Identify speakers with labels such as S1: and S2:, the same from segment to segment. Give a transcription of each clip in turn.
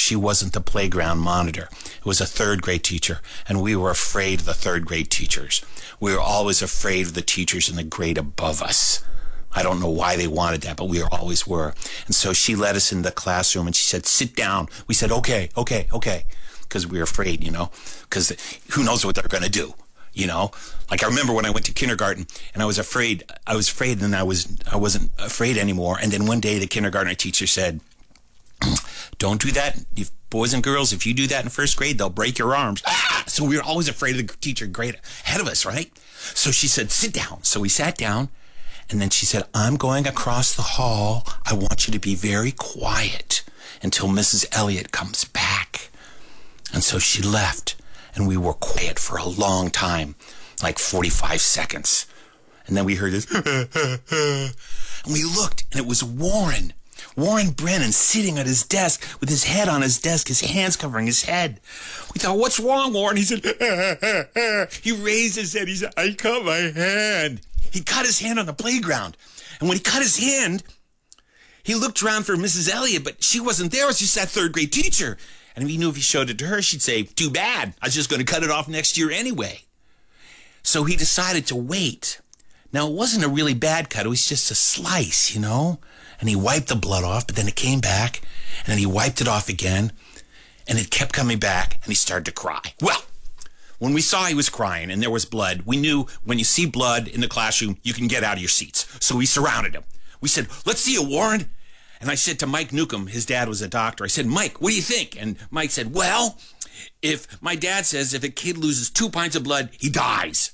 S1: she wasn't the playground monitor. It was a third grade teacher, and we were afraid of the third grade teachers. We were always afraid of the teachers in the grade above us. I don't know why they wanted that, but we always were. And so she led us in the classroom, and she said, sit down. We said, okay, because we were afraid, because who knows what they're going to do. Like I remember when I went to kindergarten and I was afraid and then I wasn't afraid anymore. And then one day the kindergarten teacher said, don't do that. Boys and girls, if you do that in first grade, they'll break your arms. So we were always afraid of the teacher grade ahead of us, right? So she said, sit down. So we sat down, and then she said, I'm going across the hall. I want you to be very quiet until Mrs. Elliott comes back. And so she left. And we were quiet for a long time, like 45 seconds. And then we heard this. And we looked, and it was Warren Brennan sitting at his desk with his head on his desk, his hands covering his head. We thought, what's wrong, Warren? He said, he raised his head. He said, I cut my hand. He cut his hand on the playground. And when he cut his hand, he looked around for Mrs. Elliott, but she wasn't there. It was just that third grade teacher. And he knew if he showed it to her, she'd say, too bad. I was just going to cut it off next year anyway. So he decided to wait. Now, it wasn't a really bad cut. It was just a slice, And he wiped the blood off, but then it came back. And then he wiped it off again. And it kept coming back, and he started to cry. Well, when we saw he was crying and there was blood, we knew when you see blood in the classroom, you can get out of your seats. So we surrounded him. We said, let's see it, Warren. And I said to Mike Newcomb, his dad was a doctor, I said, Mike, what do you think? And Mike said, well, if my dad says if a kid loses 2 pints of blood, he dies.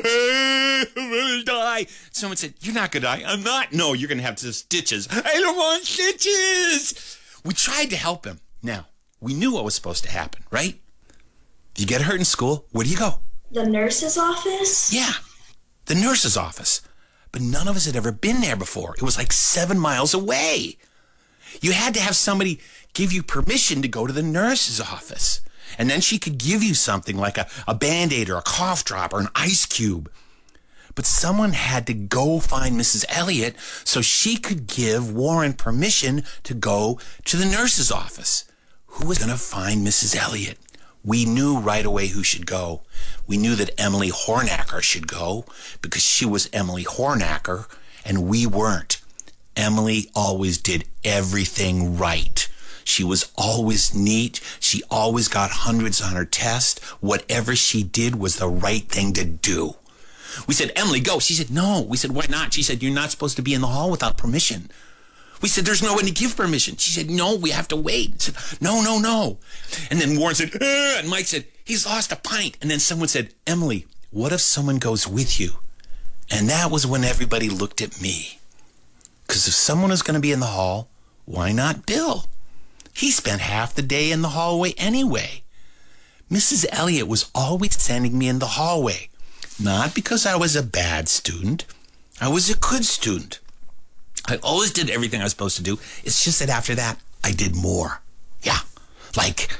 S1: Will die? Someone said, you're not going to die. I'm not. No, you're going to have stitches. I don't want stitches. We tried to help him. Now, we knew what was supposed to happen, right? If you get hurt in school, where do you go?
S2: The nurse's office?
S1: Yeah, the nurse's office. But none of us had ever been there before. It was like 7 miles away. You had to have somebody give you permission to go to the nurse's office. And then she could give you something like a Band-Aid or a cough drop or an ice cube. But someone had to go find Mrs. Elliott so she could give Warren permission to go to the nurse's office. Who was going to find Mrs. Elliott? We knew right away who should go. We knew that Emily Hornacker should go because she was Emily Hornacker and we weren't. Emily always did everything right. She was always neat. She always got hundreds on her test. Whatever she did was the right thing to do. We said, Emily, go. She said, no. We said, why not? She said, you're not supposed to be in the hall without permission. We said, there's no one to give permission. She said, no, we have to wait. I said, no. And then Warren said, and Mike said, he's lost a pint. And then someone said, Emily, what if someone goes with you? And that was when everybody looked at me. Because if someone is going to be in the hall, why not Bill? He spent half the day in the hallway anyway. Mrs. Elliott was always sending me in the hallway. Not because I was a bad student. I was a good student. I always did everything I was supposed to do. It's just that after that, I did more. Yeah, like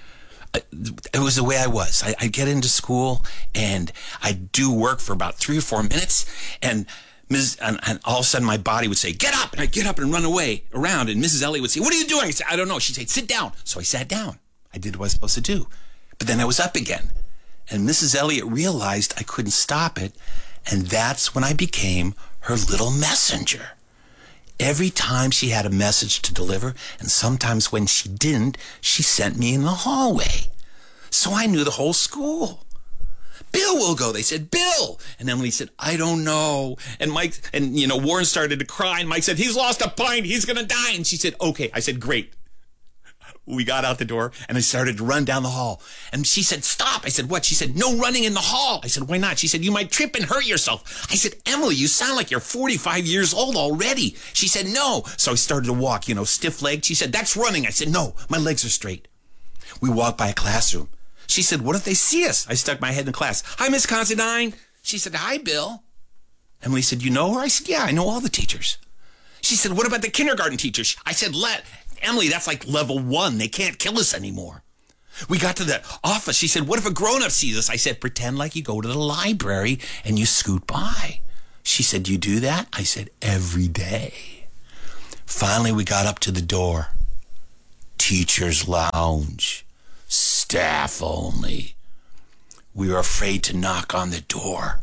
S1: it was the way I was. I'd get into school and I'd do work for about 3 or 4 minutes and all of a sudden my body would say, get up. And I'd get up and run away around. And Mrs. Elliott would say, what are you doing? I said, I don't know. She'd say, sit down. So I sat down. I did what I was supposed to do. But then I was up again. And Mrs. Elliott realized I couldn't stop it. And that's when I became her little messenger. Every time she had a message to deliver, and sometimes when she didn't, she sent me in the hallway. So I knew the whole school. Bill will go. They said, Bill. And Emily said, I don't know. And Mike, and Warren started to cry. And Mike said, he's lost a pint. He's going to die. And she said, okay. I said, great. We got out the door and I started to run down the hall. And she said, stop. I said, what? She said, no running in the hall. I said, why not? She said, you might trip and hurt yourself. I said, Emily, you sound like you're 45 years old already. She said, no. So I started to walk, stiff-legged. She said, that's running. I said, no, my legs are straight. We walked by a classroom. She said, what if they see us? I stuck my head in class. Hi, Miss Considine. She said, hi, Bill. Emily said, you know her? I said, yeah, I know all the teachers. She said, what about the kindergarten teachers? I said, Emily, that's like level 1. They can't kill us anymore. We got to the office. She said, what if a grown-up sees us? I said, pretend like you go to the library and you scoot by. She said, you do that? I said, every day. Finally, we got up to the door. teacher's lounge. Staff only. We were afraid to knock on the door.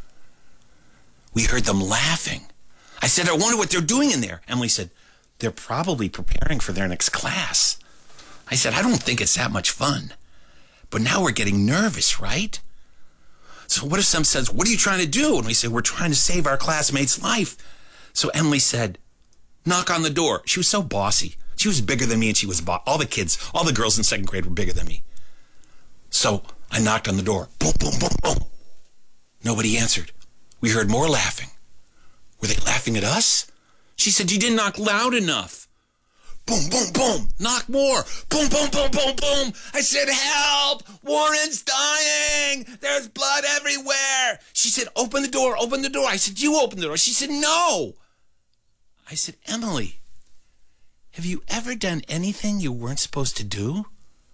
S1: We heard them laughing. I said, I wonder what they're doing in there. Emily said, they're probably preparing for their next class. I said, I don't think it's that much fun. But now we're getting nervous, right? So what if someone says, what are you trying to do? And we said, we're trying to save our classmate's life. So Emily said, knock on the door. She was so bossy. She was bigger than me, and she was all the kids, all the girls in second grade were bigger than me. So I knocked on the door. Boom, boom, boom, boom. Nobody answered. We heard more laughing. Were they laughing at us? She said, you didn't knock loud enough. Boom, boom, boom. Knock more. Boom, boom, boom, boom, boom. I said, help. Warren's dying. There's blood everywhere. She said, open the door, open the door. I said, you open the door. She said, no. I said, Emily, have you ever done anything you weren't supposed to do?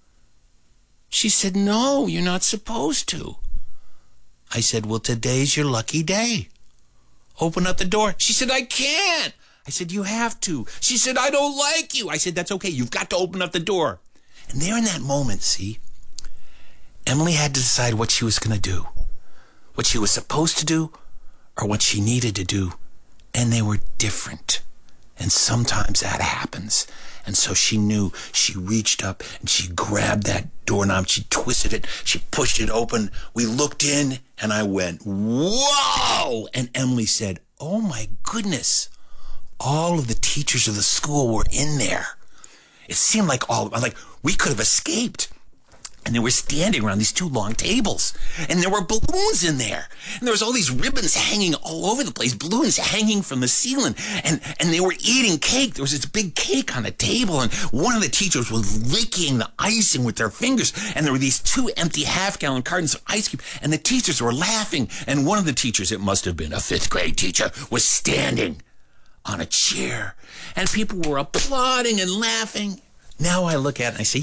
S1: She said, no, you're not supposed to. I said, well, today's your lucky day. Open up the door. She said, I can't. I said, you have to. She said, I don't like you. I said, that's okay. You've got to open up the door. And there in that moment, see, Emily had to decide what she was going to do, what she was supposed to do or what she needed to do. And they were different. And sometimes that happens. And so she knew. She reached up and she grabbed that doorknob. She twisted it. She pushed it open. We looked in and I went, whoa! And Emily said, oh my goodness. All of the teachers of the school were in there. It seemed like we could have escaped. And they were standing around these two long tables. And there were balloons in there. And there was all these ribbons hanging all over the place, balloons hanging from the ceiling. And they were eating cake. There was this big cake on a table. And one of the teachers was licking the icing with their fingers. And there were these two empty half-gallon cartons of ice cream. And the teachers were laughing. And one of the teachers, it must have been a fifth grade teacher, was standing on a chair. And people were applauding and laughing. Now I look at it and I say,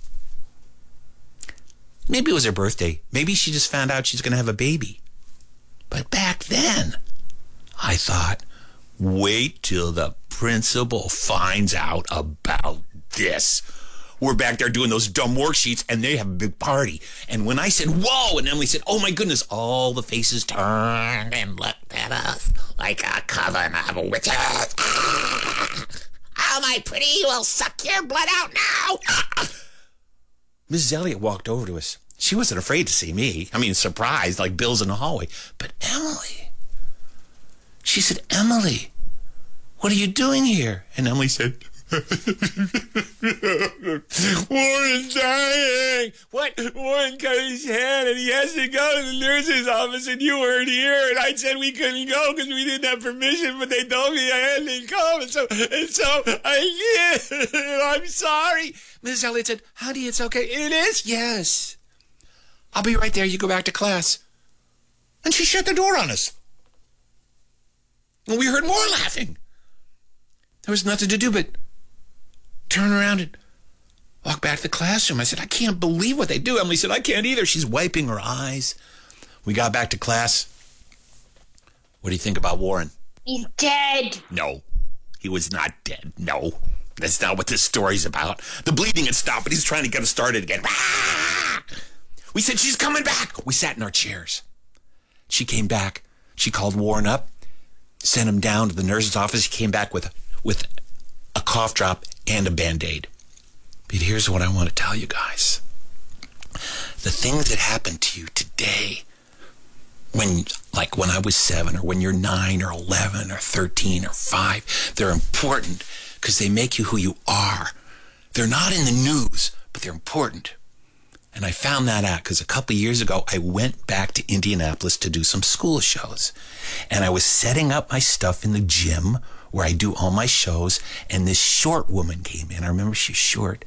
S1: maybe it was her birthday. Maybe she just found out she's going to have a baby. But back then, I thought, wait till the principal finds out about this. We're back there doing those dumb worksheets, and they have a big party. And when I said, whoa, and Emily said, oh my goodness, all the faces turned and looked at us like a coven of witches. Oh, my pretty, we'll suck your blood out now. Mrs. Elliott walked over to us. She wasn't afraid to see me. I mean, surprised, like Bill's in the hallway. But Emily, she said, Emily, what are you doing here? And Emily said, Warren's dying. What? Warren cut his hand and he has to go to the nurse's office and you weren't here. And I said we couldn't go because we didn't have permission, but they told me I had to come. And so I did. I'm sorry. Mrs. Elliott said, honey, it's okay. It is? Yes. I'll be right there. You go back to class. And she shut the door on us. And we heard more laughing. There was nothing to do but turn around and walk back to the classroom. I said, I can't believe what they do. Emily said, I can't either. She's wiping her eyes. We got back to class. What do you think about Warren?
S2: He's dead.
S1: No, he was not dead. No, that's not what this story's about. The bleeding had stopped, but he's trying to get us started again. We said, she's coming back. We sat in our chairs. She came back. She called Warren up, sent him down to the nurse's office. He came back with a cough drop and a Band-Aid. But here's what I want to tell you guys. The things that happen to you today, when I was 7 or when you're 9 or 11 or 13 or 5, they're important because they make you who you are. They're not in the news, but they're important. And I found that out because a couple of years ago, I went back to Indianapolis to do some school shows. And I was setting up my stuff in the gym where I do all my shows. And this short woman came in. I remember she was short.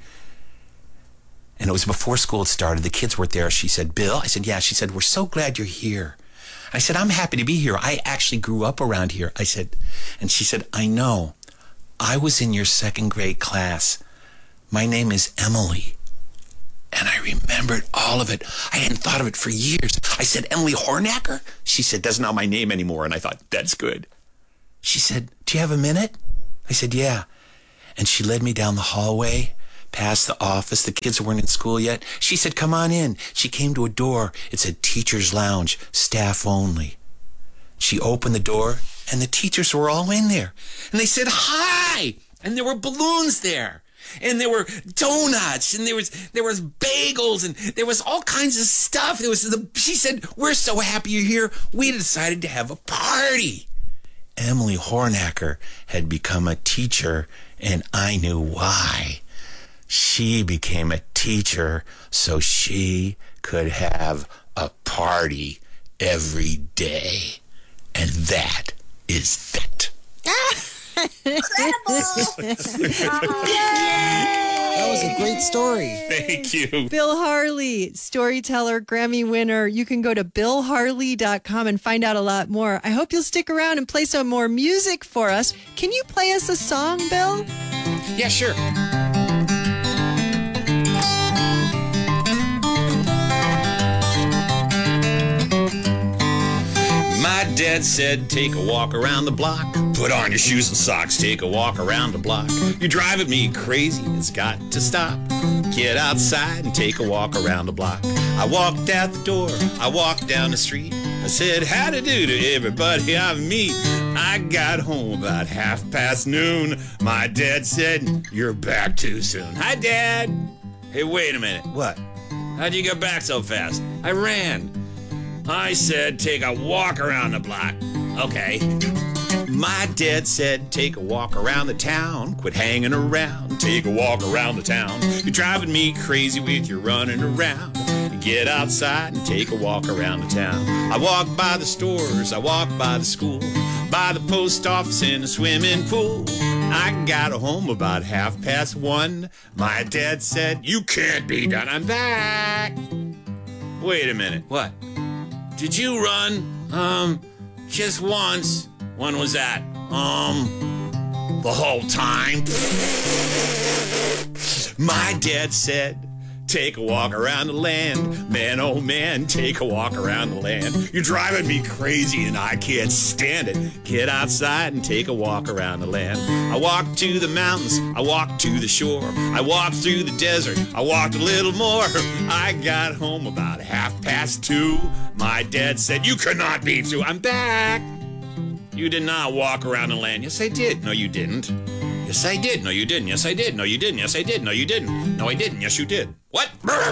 S1: And it was before school had started. The kids weren't there. She said, Bill? I said, yeah. She said, we're so glad you're here. I said, I'm happy to be here. I actually grew up around here. I said, and she said, I know. I was in your second grade class. My name is Emily. And I remembered all of it. I hadn't thought of it for years. I said, Emily Hornacker? She said, that's not my name anymore. And I thought, that's good. She said, do you have a minute? I said, yeah. And she led me down the hallway past the office. The kids weren't in school yet. She said, come on in. She came to a door. It said teacher's lounge, staff only. She opened the door, and the teachers were all in there. And they said, hi! And there were balloons there. And there were donuts, and there was bagels, and there was all kinds of stuff. She said, we're so happy you're here. We decided to have a party. Emily Hornacker had become a teacher, and I knew why. She became a teacher so she could have a party every day. And that is that.
S3: That was a great story.
S1: Thank you.
S4: Bill Harley, storyteller, Grammy winner. You can go to BillHarley.com and find out a lot more. I hope you'll stick around and play some more music for us. Can you play us a song, Bill?
S1: Yeah, sure. My dad said, take a walk around the block. Put on your shoes and socks, take a walk around the block. You're driving me crazy, it's got to stop. Get outside and take a walk around the block. I walked out the door, I walked down the street. I said, how to do to everybody I meet. I got home about noon. My dad said, you're back too soon. Hi, Dad. Hey, wait a minute. What? How'd you get back so fast? I ran. I said, take a walk around the block. Okay. My dad said, take a walk around the town. Quit hanging around. Take a walk around the town. You're driving me crazy with your running around. Get outside and take a walk around the town. I walked by the stores. I walked by the school. By the post office and the swimming pool. I got home about 1:30. My dad said, you can't be done. I'm back. Wait a minute. What? Did you run? Just once. When was that? The whole time. My dad said, take a walk around the land. Man, oh man, take a walk around the land. You're driving me crazy and I can't stand it. Get outside and take a walk around the land. I walked to the mountains. I walked to the shore. I walked through the desert. I walked a little more. I got home about 2:30. My dad said, you cannot be through. I'm back. You did not walk around the land. Yes, I did. No, you didn't. Yes, I did. No, you didn't. Yes, I did. No, you didn't. Yes, I did. No, you didn't. No, I didn't. Yes, you did. What?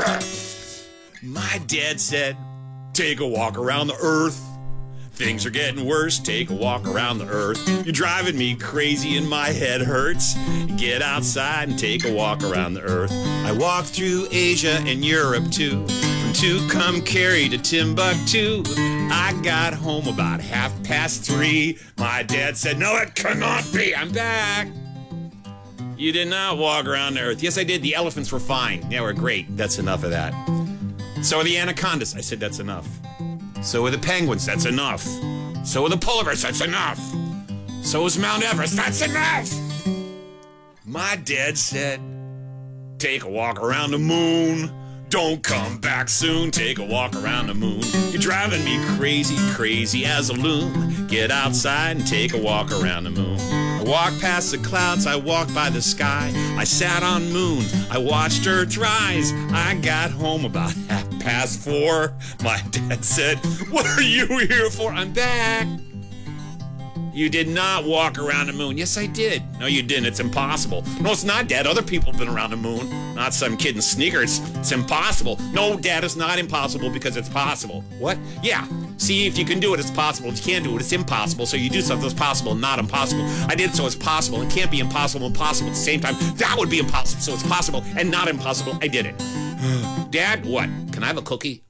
S1: My dad said, take a walk around the earth. Things are getting worse. Take a walk around the earth. You're driving me crazy and my head hurts. Get outside and take a walk around the earth. I walked through Asia and Europe too. From Tucumcari to Timbuktu. I got home about 3:30. My dad said, no, it cannot be. I'm back. You did not walk around the earth. Yes, I did. The elephants were fine. They were great. That's enough of that. So are the anacondas. I said, that's enough. So are the penguins. That's enough. So are the polar bears. That's enough. So is Mount Everest. That's enough. My dad said, take a walk around the moon. Don't come back soon. Take a walk around the moon. You're driving me crazy, crazy as a loon. Get outside and take a walk around the moon. I walked past the clouds. I walked by the sky. I sat on moon. I watched Earth rise. I got home about 4:30. My dad said, what are you here for? I'm back. You did not walk around the moon. Yes, I did. No, you didn't. It's impossible. No, it's not, Dad. Other people have been around the moon. Not some kid in sneakers. It's impossible. No, Dad, it's not impossible because it's possible. What? Yeah. See, if you can do it, it's possible. If you can't do it, it's impossible. So you do something that's possible, not impossible. I did so it's possible. It can't be impossible and possible at the same time. That would be impossible. So it's possible and not impossible. I did it. Dad, what? Can I have a cookie?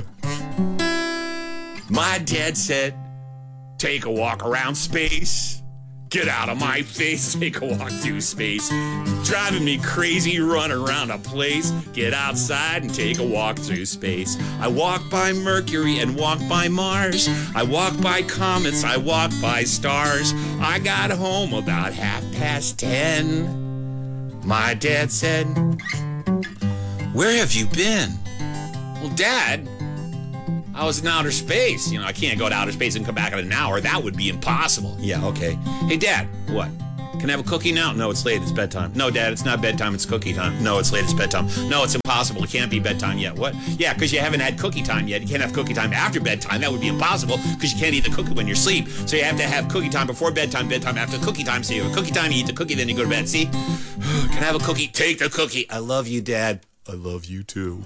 S1: My dad said, take a walk around space. Get out of my face. Take a walk through space. Driving me crazy, run around a place. Get outside and take a walk through space. I walk by Mercury and walk by Mars. I walk by comets. I walk by stars. I got home about 10:30. My dad said, where have you been? Well, Dad, I was in outer space. You know, I can't go to outer space and come back in an hour. That would be impossible. Yeah, okay. Hey, Dad, what? Can I have a cookie now? No, it's late. It's bedtime. No, Dad, it's not bedtime. It's cookie time. No, it's late. It's bedtime. No, it's impossible. It can't be bedtime yet. What? Yeah, because you haven't had cookie time yet. You can't have cookie time after bedtime. That would be impossible because you can't eat the cookie when you're asleep. So you have to have cookie time before bedtime, bedtime after cookie time. So you have a cookie time, you eat the cookie, then you go to bed. See? Can I have a cookie? Take the cookie. I love you, Dad. I love you, too.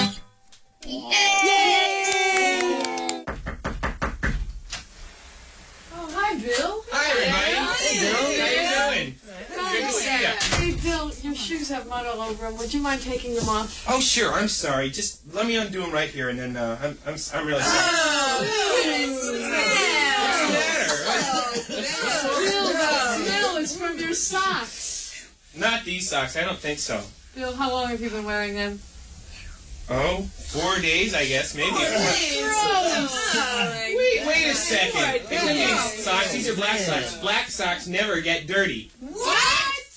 S5: Hi, Bill.
S1: Hi, everybody. Hey, Bill. How you doing? Good to see you.
S5: Hey, Bill, your shoes have mud all over them. Would you mind taking them off?
S1: Oh, sure. I'm sorry. Just let me undo them right here, and then I'm really sorry.
S5: Bill, the smell is from your socks.
S1: Not these socks. I don't think so.
S5: Bill, how long have you been wearing them?
S1: Oh, 4 days, I guess, maybe. Wait a second. These are socks. These are black socks. Black socks never get dirty.
S5: What?